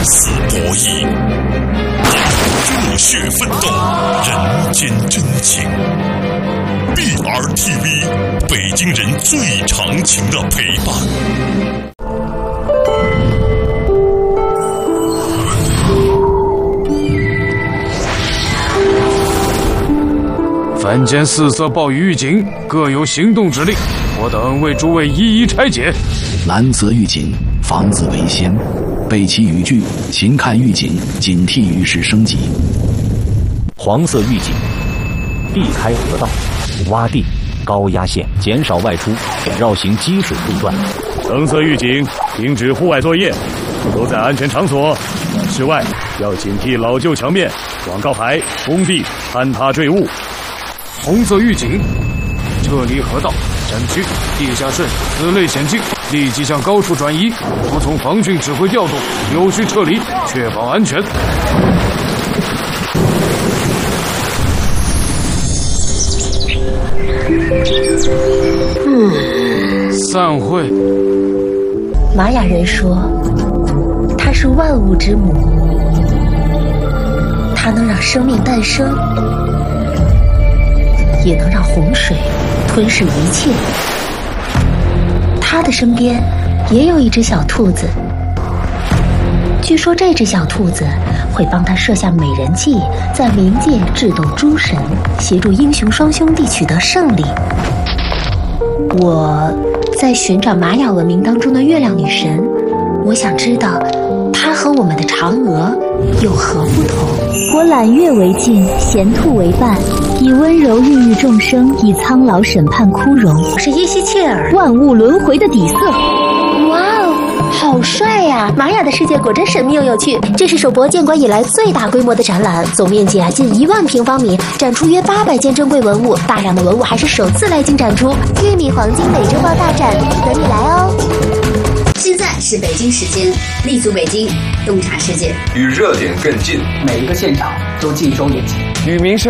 死博弈，热血奋斗，人间真情。BRTV， 北京人最长情的陪伴。 凡见四色暴雨预警，各有行动指令，我等为诸位一一拆解。 蓝色预警，防自为先，背弃语句，勤看预警，警惕遇事升级。 黄色预警，避开河道、洼地、高压线，减少外出，绕行积水路段。 橙色预警，停止户外作业，都在安全场所。室外要警惕老旧墙面、广告牌、工地坍塌坠物。红色预警，撤离河道、山区、地下室此类险境，立即向高处转移，服从防汛指挥调度，有序撤离，确保安全。散会。 玛雅人说，它是万物之母，它能让生命诞生，也能让洪水吞噬一切。他的身边也有一只小兔子，据说这只小兔子会帮他设下美人计，在冥界智斗诸神，协助英雄双兄弟取得胜利。我在寻找玛雅文明当中的月亮女神，我想知道她和我们的嫦娥有何不同。 我揽月为镜，衔兔为伴，以温柔孕育众生，以苍老审判枯荣。 我是耶西切尔， 万物轮回的底色。 哇哦，好帅呀！玛雅的世界果真神秘又有趣。这是首博建馆以来最大规模的展览，总面积近1万平方米，展出约800件珍贵文物，大量的文物还是首次来京展出。玉米黄金美洲豹大展等你来哦！ 现在是北京时间，立足北京，洞察世界， 与热点更近， 每一个现场都尽收眼前。 与民生